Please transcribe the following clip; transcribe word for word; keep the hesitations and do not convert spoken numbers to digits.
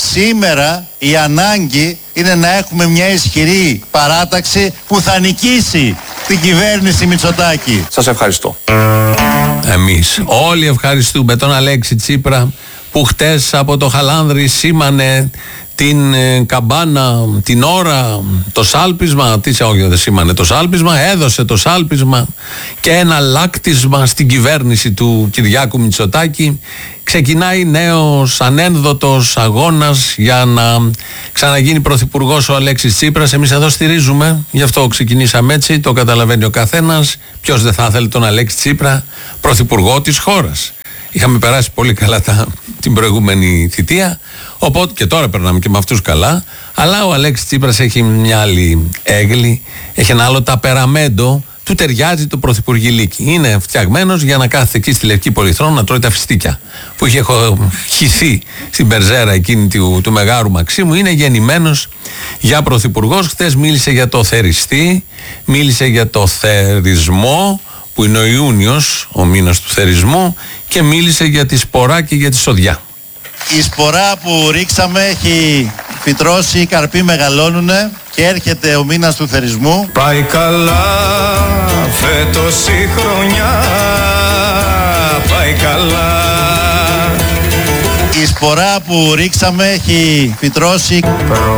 Σήμερα η ανάγκη είναι να έχουμε μια ισχυρή παράταξη που θα νικήσει την κυβέρνηση Μητσοτάκη. Σας ευχαριστώ. Εμείς όλοι ευχαριστούμε τον Αλέξη Τσίπρα που χτες από το Χαλάνδρι σήμανε την ε, καμπάνα, την ώρα, το σάλπισμα, τι σε όχι δεν σήμανε το σάλπισμα, έδωσε το σάλπισμα και ένα λάκτισμα στην κυβέρνηση του Κυριάκου Μητσοτάκη. Ξεκινάει νέος ανένδοτος αγώνας για να ξαναγίνει πρωθυπουργός ο Αλέξης Τσίπρας. Εμείς εδώ στηρίζουμε, γι' αυτό ξεκινήσαμε έτσι, το καταλαβαίνει ο καθένας. Ποιος δεν θα ήθελε τον Αλέξη Τσίπρα πρωθυπουργό της χώρας. Είχαμε περάσει πολύ καλά τα, την προηγούμενη θητεία, οπότε και τώρα περνάμε και με αυτούς καλά, αλλά ο Αλέξης Τσίπρας έχει μια άλλη έγκλη, έχει ένα άλλο ταπεραμέντο, του ταιριάζει το πρωθυπουργηλίκι. Είναι φτιαγμένος για να κάθεται εκεί στη Λευκή Πολυθρόνα να τρώει τα φιστίκια που είχε χυθεί στην περζέρα εκείνη του, του Μεγάρου Μαξίμου. Είναι γεννημένος για πρωθυπουργός. Χθες μίλησε για το θεριστή, μίλησε για το θερισμό, που είναι ο Ιούνιος, ο μήνας του θερισμού, και μίλησε για τη σπορά και για τη σοδιά. Η σπορά που ρίξαμε έχει φυτρώσει, οι καρποί μεγαλώνουνε και έρχεται ο μήνας του θερισμού. Πάει καλά φέτος η χρονιά, πάει καλά. Η σπορά που ρίξαμε έχει φυτρώσει.